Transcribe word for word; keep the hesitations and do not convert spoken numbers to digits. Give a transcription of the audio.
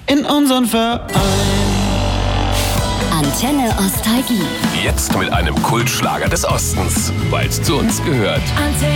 in unseren Verein. Antenne Ostalgie. Jetzt mit einem Kultschlager des Ostens, weil es zu uns gehört.